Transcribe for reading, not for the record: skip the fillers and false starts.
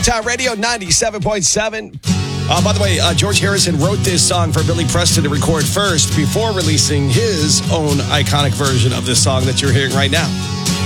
Town Radio 97.7. By the way, George Harrison wrote this song for Billy Preston to record first before releasing his own iconic version of this song that you're hearing right now.